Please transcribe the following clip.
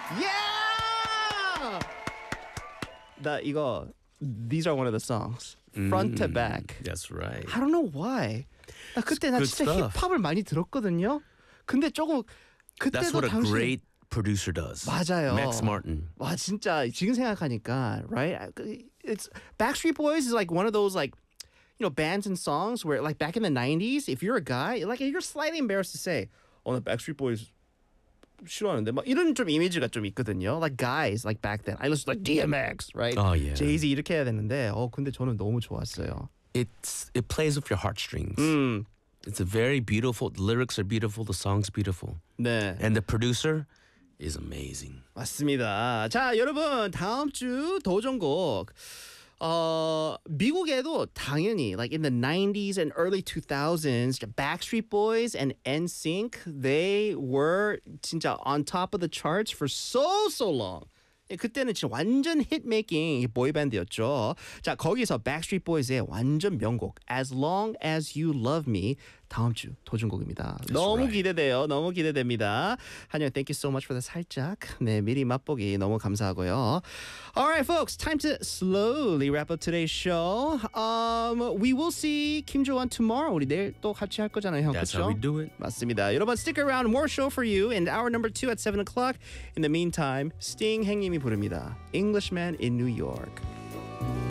Yeah! 나 이거 these are one of the songs. Front to back. That's right. I don't know why. 나 그때 나 good 진짜 stuff. 힙합을 많이 들었거든요. 근데 조금 That's 그때도 what a 당시 great producer does. 맞아요. Max Martin. 와 진짜 지금 생각하니까 right? It's Backstreet Boys is like one of those like you know bands and songs where like back in the 90s if you're a guy like you're slightly embarrassed to say 나 Backstreet Boys 싫어하는데 막 이런 좀 이미지가 좀 있거든요. Like guys like back then I listened to like DMX right? Oh, yeah. Jay-Z 이렇게 해야 되는데 근데 저는 너무 좋았어요. It plays with your heartstrings. It's a very beautiful. The lyrics are beautiful. The song's beautiful. 네. And the producer is amazing. 맞습니다. 자, 여러분 다음 주 도전곡 미국에도 당연히 like in the 90s and early 2000s Backstreet Boys and NSYNC they were 진짜 on top of the charts for so long. 그때는 진짜 완전 hitmaking 보이밴드였죠. 자, 거기서 Backstreet Boys의 완전 명곡 As Long As You Love Me 다음 주 도전곡입니다. 너무 right. 기대돼요. 너무 기대됩니다. 한영, thank you so much for the 살짝 미리 맛보기 너무 감사하고요. All right, folks, time to slowly wrap up today's show. We will see Kim Jo-won tomorrow. 우리 내일 또 같이 할 거잖아요, 형. That's 그쵸? how we do it. 맞습니다. 여러분, stick around. More show for you in hour number 2 at 7 o'clock. In the meantime, Sting 행님이 부릅니다. Englishman in New York.